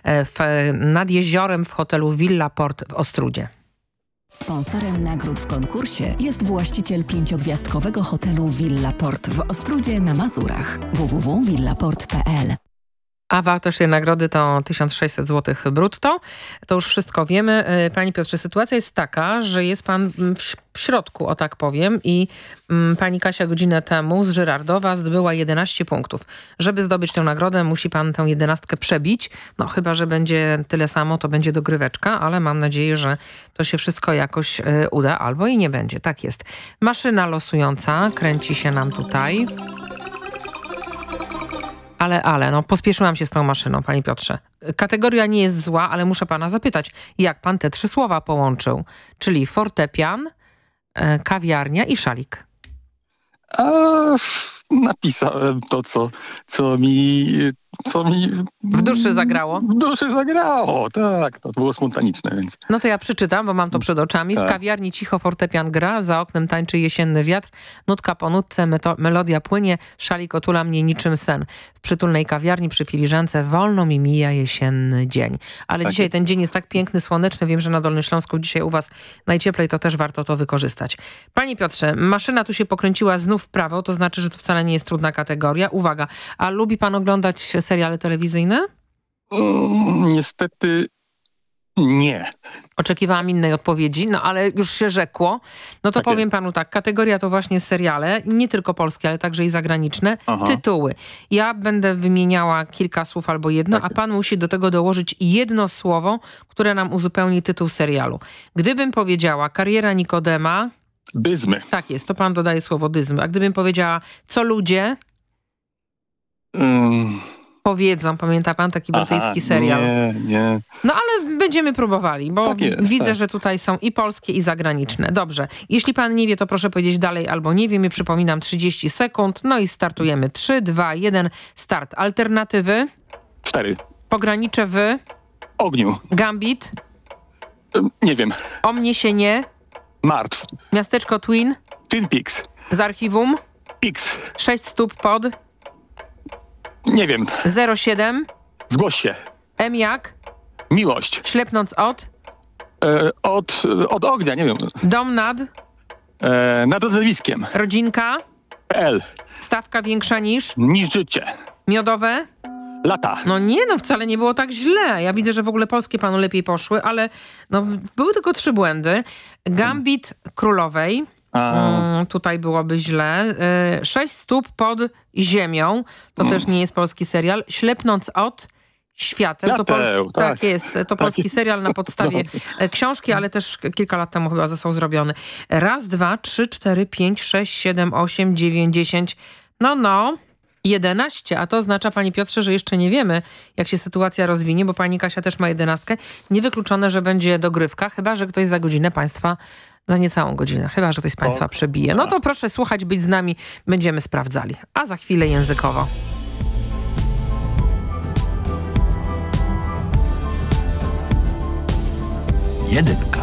nad jeziorem w hotelu Villa Port w Ostródzie. Sponsorem nagród w konkursie jest właściciel 5-gwiazdkowego hotelu Villa Port w Ostródzie na Mazurach. www.villaport.pl. A wartość tej nagrody to 1600 zł brutto. To już wszystko wiemy. Panie Piotrze, sytuacja jest taka, że jest pan w środku, o tak powiem, i pani Kasia godzinę temu z Żyrardowa zdobyła 11 punktów. Żeby zdobyć tę nagrodę, musi pan tę 11 przebić. No chyba, że będzie tyle samo, to będzie dogryweczka, ale mam nadzieję, że to się wszystko jakoś uda, albo i nie będzie. Tak jest. Maszyna losująca kręci się nam tutaj. Ale, no pospieszyłam się z tą maszyną, panie Piotrze. Kategoria nie jest zła, ale muszę pana zapytać, jak pan te 3 słowa połączył? Czyli fortepian, kawiarnia i szalik. Napisałem to, co mi w duszy zagrało. W duszy zagrało, tak. To było spontaniczne. Więc. No to ja przeczytam, bo mam to przed oczami. Tak. W kawiarni cicho fortepian gra, za oknem tańczy jesienny wiatr, nutka po nutce, melodia płynie, szalik otula mnie niczym sen. W przytulnej kawiarni przy filiżance wolno mi mija jesienny dzień. Ale tak dzisiaj jest. ten dzień jest tak piękny, słoneczny. Wiem, że na Dolnym Śląsku dzisiaj u was najcieplej, to też warto to wykorzystać. Panie Piotrze, maszyna tu się pokręciła znów w prawo, to znaczy, że to wcale nie jest trudna kategoria. Uwaga, a lubi pan oglądać seriale telewizyjne? Niestety nie. Oczekiwałam innej odpowiedzi, no ale już się rzekło. No to Tak powiem jest. panu tak, kategoria to właśnie seriale, nie tylko polskie, ale także i zagraniczne. Aha. Tytuły. Ja będę wymieniała kilka słów albo jedno, Tak a pan musi do tego dołożyć jedno słowo, które nam uzupełni tytuł serialu. Gdybym powiedziała Kariera Nikodema... Dyzmy. Tak jest, to pan dodaje słowo dyzmy. A gdybym powiedziała Co ludzie powiedzą, pamięta pan taki brytyjski serial? Nie. No ale będziemy próbowali, bo Tak jest, widzę, tak. że tutaj są i polskie, i zagraniczne. Dobrze. Jeśli pan nie wie, to proszę powiedzieć dalej albo nie wiem. I przypominam 30 sekund. No i startujemy. 3, 2, 1. Start. Alternatywy. 4. Pogranicze w. Ogniu. Gambit. Nie wiem. O mnie się nie. Martw. Miasteczko Twin. Twin Peaks. Z archiwum. X. 6 stóp pod. Nie wiem. 07. Zgłoś się. M jak. Miłość. Ślepnąc od. Od ognia, nie wiem. Dom nad. Nad rodzewiskiem. Rodzinka. PL. Stawka większa niż. Niż życie. Miodowe. Lata. No nie, no wcale nie było tak źle. Ja widzę, że w ogóle polskie panu lepiej poszły, ale no, były tylko 3 błędy. Gambit królowej. Tutaj byłoby źle. 6 stóp pod ziemią. To też nie jest polski serial. Ślepnąc od świateł. Tak jest. To polski serial na podstawie książki, ale też kilka lat temu chyba został zrobiony. 1, 2, 3, 4, 5, 6, 7, 8, 9, 10. No. 11, a to oznacza, panie Piotrze, że jeszcze nie wiemy, jak się sytuacja rozwinie, bo pani Kasia też ma 11. Niewykluczone, że będzie dogrywka, chyba że ktoś za godzinę państwa, za niecałą godzinę, chyba że ktoś z państwa przebije. No to proszę słuchać, być z nami, będziemy sprawdzali. A za chwilę językowo. Jedynka.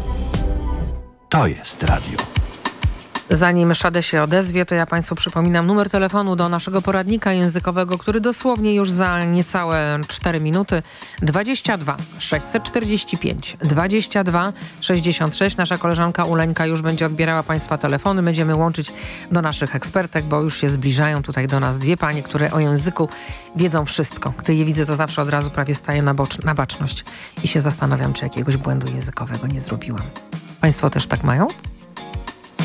To jest radio. Zanim Szade się odezwie, to ja państwu przypominam numer telefonu do naszego poradnika językowego, który dosłownie już za niecałe 4 minuty 22 645 22 66. Nasza koleżanka Uleńka już będzie odbierała państwa telefony. Będziemy łączyć do naszych ekspertek, bo już się zbliżają tutaj do nas 2 panie, które o języku wiedzą wszystko. Gdy je widzę, to zawsze od razu prawie staję na baczność i się zastanawiam, czy jakiegoś błędu językowego nie zrobiłam. Państwo też tak mają?